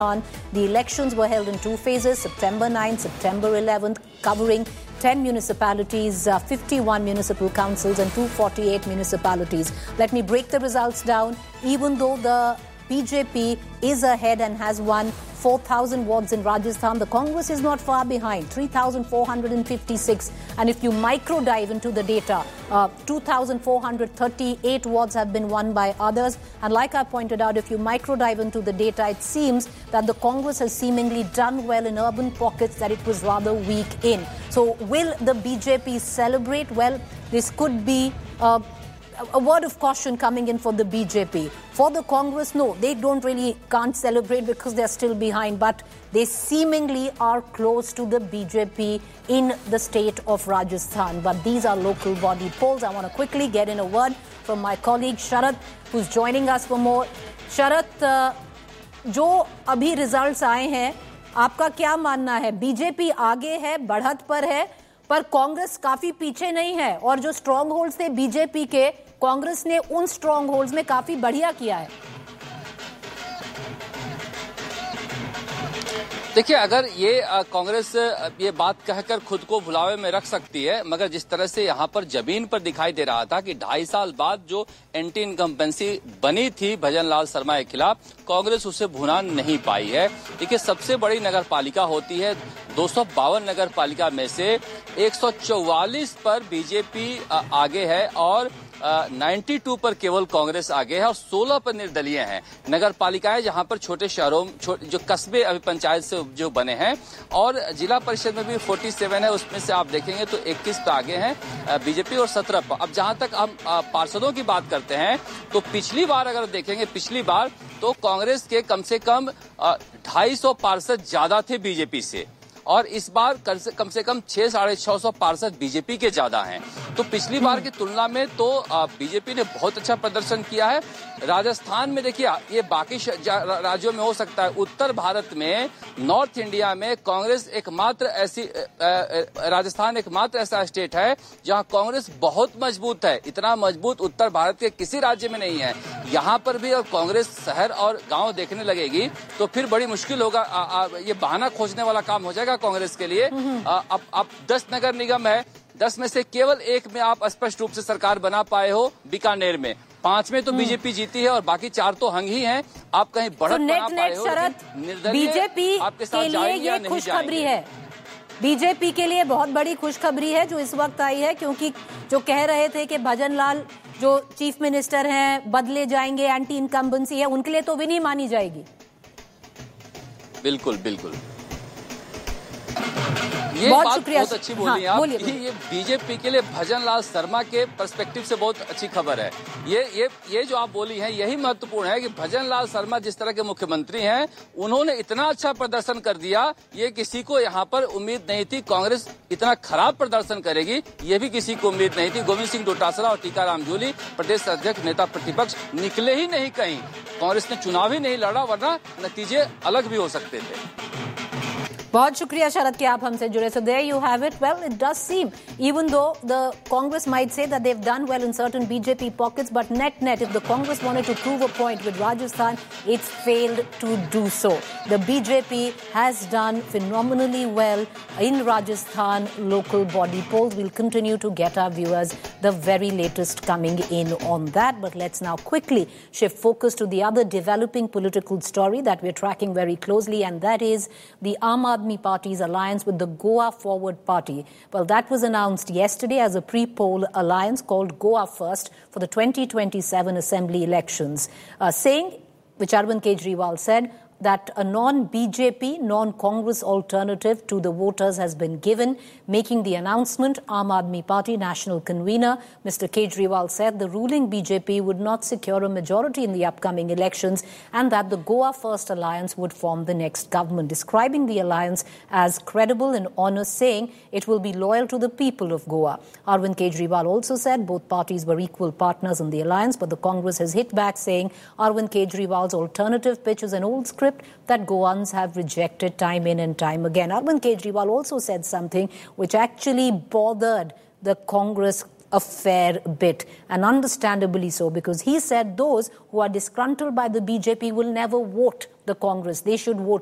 The elections were held in two phases, September 9th, September 11th, covering 10 municipalities, 51 municipal councils and 248 municipalities. Let me break the results down. Even though the BJP is ahead and has won 4,000 wards in Rajasthan, the Congress is not far behind, 3,456. And if you micro dive into the data, 2,438 wards have been won by others. And like I pointed out, if you micro dive into the data, it seems that the Congress has seemingly done well in urban pockets that it was rather weak in. So will the BJP celebrate? Well, this could be a word of caution coming in for the BJP. For the Congress, no, they can't celebrate because they're still behind, but they seemingly are close to the BJP in the state of Rajasthan. But these are local body polls. I want to quickly get in a word from my colleague Sharat, who's joining us for more. Sharat, जो अभी results आए हैं, आपका क्या मानना है? BJP आगे है, बढ़त पर है, पर कांग्रेस काफी पीछे नहीं है और जो स्ट्रॉन्ग होल्ड्स थे बीजेपी के, कांग्रेस ने उन स्ट्रॉन्ग होल्ड्स में काफी बढ़िया किया है। देखिए, अगर ये कांग्रेस ये बात कहकर खुद को भुलावे में रख सकती है, मगर जिस तरह से यहाँ पर जमीन पर दिखाई दे रहा था कि 2.5 साल बाद जो एंटी इनकम्बेंसी बनी थी भजन लाल शर्मा के खिलाफ, कांग्रेस उसे भुना नहीं पाई है। देखिए, सबसे बड़ी नगर पालिका होती है, 252 नगर पालिका में से 144 पर बीजेपी आगे है और 92 पर केवल कांग्रेस आगे है और 16 पर निर्दलीय हैं। नगर पालिकाएं जहां पर छोटे शहरों जो कस्बे अभी पंचायत से जो बने हैं और जिला परिषद में भी 47 है, उसमें से आप देखेंगे तो 21 पे आगे हैं बीजेपी और 17 पर। अब जहां तक हम पार्षदों की बात करते हैं तो पिछली बार अगर देखेंगे, पिछली बार तो कांग्रेस के कम से कम 250 पार्षद ज्यादा थे बीजेपी से और इस बार कम से कम 600-650 पार्षद बीजेपी के ज्यादा हैं। तो पिछली बार की तुलना में तो बीजेपी ने बहुत अच्छा प्रदर्शन किया है। राजस्थान में देखिए, ये बाकी राज्यों में हो सकता है, उत्तर भारत में, नॉर्थ इंडिया में कांग्रेस एकमात्र ऐसी राजस्थान एकमात्र ऐसा स्टेट है जहां कांग्रेस बहुत मजबूत है। इतना मजबूत उत्तर भारत के किसी राज्य में नहीं है। यहाँ पर भी अब कांग्रेस शहर और गांव देखने लगेगी तो फिर बड़ी मुश्किल होगा, ये बहाना खोजने वाला काम हो जाएगा कांग्रेस के लिए। अब 10 नगर निगम है, 10 में से केवल एक में आप स्पष्ट रूप से सरकार बना पाए हो, बीकानेर में। 5 में तो बीजेपी जीती है और बाकी 4 तो हंग ही हैं। आप कहीं बढ़त बना पाए हो। बीजेपी के लिए ये खुशखबरी है, बीजेपी के लिए बहुत बड़ी खुशखबरी है जो इस वक्त आई है, क्योंकि जो कह रहे थे कि भजन लाल जो चीफ मिनिस्टर हैं बदले जाएंगे, एंटी इनकम्बेंसी है, उनके लिए तो भी नहीं मानी जाएगी। बिल्कुल बिल्कुल, ये बात बहुत अच्छी बोली आप। ये बीजेपी के लिए भजन लाल शर्मा के पर्सपेक्टिव से बहुत अच्छी खबर है। ये जो आप बोली हैं यही महत्वपूर्ण है कि भजन लाल शर्मा जिस तरह के मुख्यमंत्री हैं, उन्होंने इतना अच्छा प्रदर्शन कर दिया, ये किसी को यहाँ पर उम्मीद नहीं थी। कांग्रेस इतना खराब प्रदर्शन करेगी ये भी किसी को उम्मीद नहीं थी। गोविंद सिंह डोटासरा और टीकाराम जूली प्रदेश अध्यक्ष नेता प्रतिपक्ष निकले ही नहीं कहीं। कांग्रेस ने चुनाव ही नहीं लड़ा, वरना नतीजे अलग भी हो सकते थे। बहुत शुक्रिया शरद कि आप हमसे जुड़े। So there you have it. Well, it does seem, even though the Congress might say that they've done well in certain BJP pockets, but net, if the Congress wanted to prove a point with Rajasthan, it's failed to do so. The BJP has done phenomenally well in Rajasthan local body polls. We'll continue to get our viewers the very latest coming in on that. But let's now quickly shift focus to the other developing political story that we're tracking very closely, and that is the Aam Aadmi Party's alliance with the Goa Forward Party. Well, that was announced yesterday as a pre-poll alliance called Goa First for the 2027 Assembly elections, saying, which Arvind Kejriwal said, that a non-BJP, non-Congress alternative to the voters has been given. Making the announcement, Aam Aadmi Party national convener Mr. Kejriwal said the ruling BJP would not secure a majority in the upcoming elections and that the Goa First Alliance would form the next government, describing the alliance as credible and honest, saying it will be loyal to the people of Goa. Arvind Kejriwal also said both parties were equal partners in the alliance, but the Congress has hit back, saying Arvind Kejriwal's alternative pitch is an old script that Goans have rejected time in and time again. Arvind Kejriwal also said something which actually bothered the Congress a fair bit, and understandably so, because he said those who are disgruntled by the BJP will never vote the Congress. They should vote